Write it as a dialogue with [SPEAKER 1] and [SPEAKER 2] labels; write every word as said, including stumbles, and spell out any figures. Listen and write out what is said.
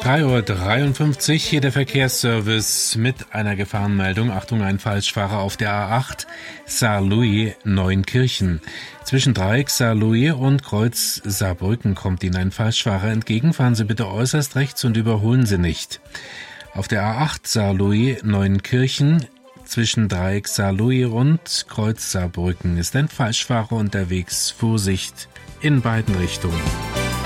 [SPEAKER 1] drei Uhr dreiundfünfzig, hier der Verkehrsservice mit einer Gefahrenmeldung. Achtung, ein Falschfahrer auf der A acht, Saarlouis, Neunkirchen. Zwischen Dreieck Saarlouis und Kreuz Saarbrücken kommt Ihnen ein Falschfahrer entgegen. Fahren Sie bitte äußerst rechts und überholen Sie nicht. Auf der A acht Saarlouis, Neunkirchen, zwischen Dreieck Saarlouis und Kreuz Saarbrücken ist ein Falschfahrer unterwegs. Vorsicht in beiden Richtungen.